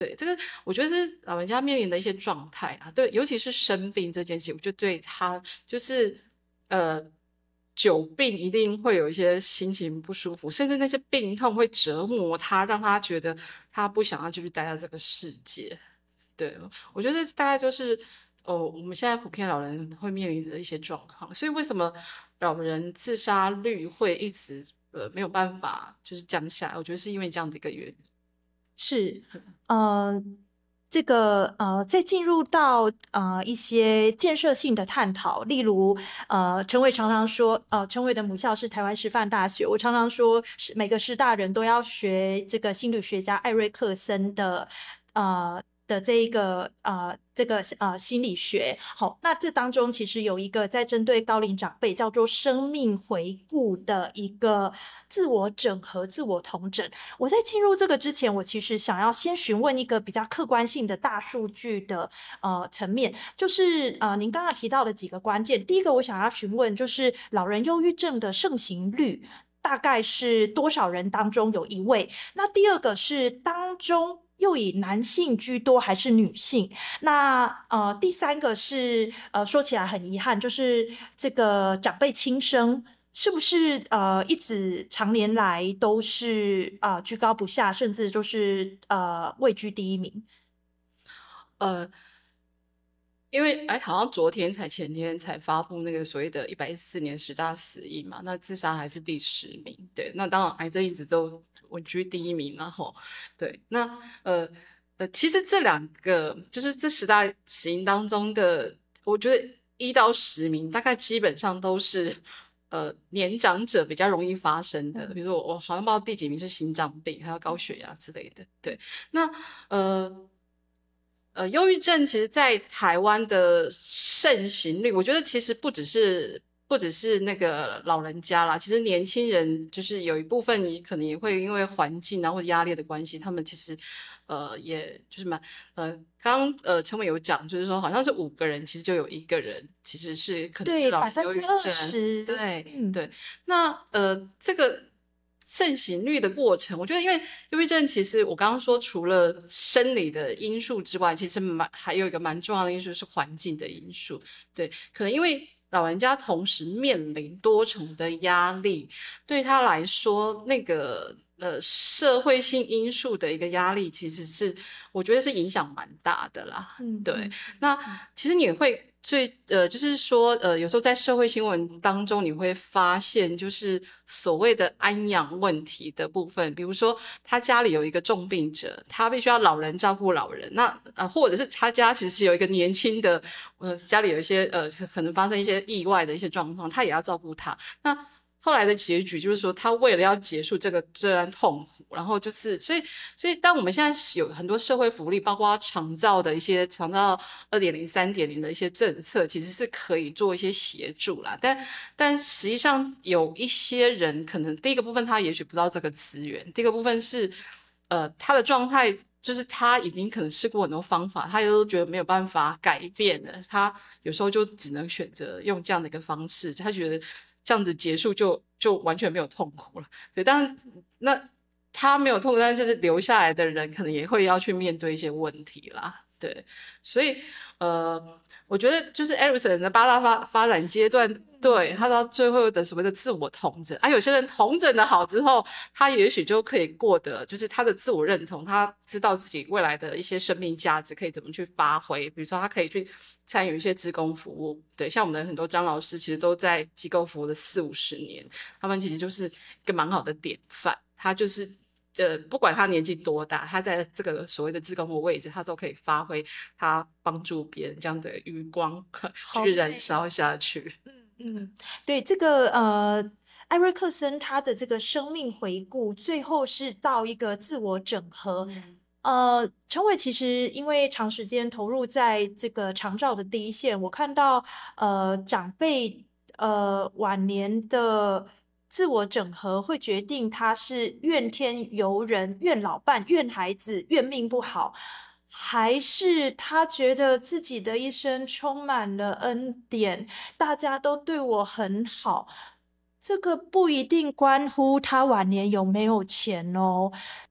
对，这个我觉得是老人家面临的一些状态啊，对，尤其是生病这件事，我就对他就是呃久病一定会有一些心情不舒服，甚至那些病痛会折磨他，让他觉得他不想要继续待在这个世界。对，我觉得这大概就是我们现在普遍老人会面临的一些状况，所以为什么老人自杀率会一直没有办法就是降下来？我觉得是因为这样的一个原因。 是，呃，这个再进入到一些建设性的探讨，例如陈伟常常说，陈伟的母校是台湾师范大学，我常常说是每个师大人都要学这个心理学家艾瑞克森的这一个心理学。好，那这当中其实有一个在针对高龄长辈叫做生命回顾的一个自我整合、自我统整。我在进入这个之前，我其实想要先询问一个比较客观性的大数据的层面，就是您刚刚提到的几个关键。第一个，我想要询问就是老人忧郁症的盛行率。大概是多少人当中有一位？那第二个是当中又以男性居多还是女性？那第三个是说起来很遗憾，就是这个长辈轻生。是不是一直常年来都是居高不下，甚至就是位居第一名？ 呃，因为哎，好像昨天才前天才发布那个所谓的114年10大死因嘛，那自杀还是第10名，对，那当然癌症一直都稳居第一名，然后对，那其实这两个就是这10大死因当中的，我觉得1到10名大概基本上都是年长者比较容易发生的，比如说我好像不知道第几名是心脏病，还有高血压之类的，对，那呃。忧郁症其实在台湾的盛行率，我觉得其实不只是那个老人家啦，其实年轻人就是有一部分你可能也会因为环境啊或者压力的关系，他们其实也就是刚陈伟有讲，就是说好像是5个人其实就有1个人其实是可能是对， 老年忧郁症， 20%， 对对。那这个盛行率的过程，我觉得因为忧郁症，其实我刚刚说除了生理的因素之外，其实还有一个蛮重要的因素是环境的因素。对，可能因为老人家同时面临多重的压力，对他来说，那个社会性因素的一个压力，其实是我觉得是影响蛮大的啦。对， 嗯嗯那嗯， 其实你会就是说有时候在社会新闻当中，你会发现就是所谓的安养问题的部分，比如说他家里有一个重病者，他必须要老人照顾老人，那或者是他家其实是有一个年轻的，家里有一些可能发生一些意外的一些状况，他也要照顾他。那后来的结局就是说，他为了要结束这段痛苦，然后就是所以当我们现在有很多社会福利，包括长照2.0、3.0的一些政策，其实是可以做一些协助啦。但实际上有一些人可能第一个部分他也许不知道这个资源，第一个部分是他的状态。就是他已经可能试过很多方法，他也都觉得没有办法改变了，他有时候就只能选择用这样的一个方式，他觉得这样子结束就完全没有痛苦了。对，当然那他没有痛苦，但是就是留下来的人可能也会要去面对一些问题啦。对，所以我觉得就是艾瑞森的八大发展阶段，对他到最后的所谓的自我统整，有些人统整的好之后，他也许就可以过得，就是他的自我认同，他知道自己未来的一些生命价值可以怎么去发挥，比如说他可以去参与一些志工服务，对，像我们的很多张老师其实都在机构服务了40、50年，他们其实就是一个蛮好的典范，他就是。不管他年纪多大，他在这个所谓的志工的位置，他都可以发挥他帮助别人这样的余光，继好续燃美。 烧下去。 嗯，对，这个艾瑞克森他的这个生命回顾，最后是到一个自我整合。陈伟其实因为长时间投入在这个长照的第一线，我看到长辈晚年的自我整合，会决定他是怨天尤人、怨老伴、怨孩子、怨命不好。还是他觉得自己的一生充满了恩典，大家都对我很好，这个不一定关乎他晚年有没有钱哦。